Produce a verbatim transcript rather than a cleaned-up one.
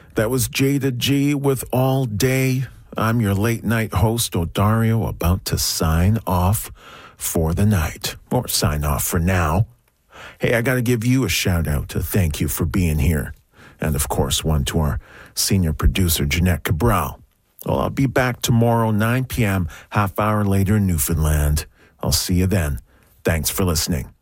That was Jada G with All Day. I'm your late night host, Odario, about to sign off for the night, or sign off for now. Hey, I got to give you a shout out to thank you for being here. And of course, one to our senior producer, Jeanette Cabral. Well, I'll be back tomorrow, nine p.m., half hour later in Newfoundland. I'll see you then. Thanks for listening.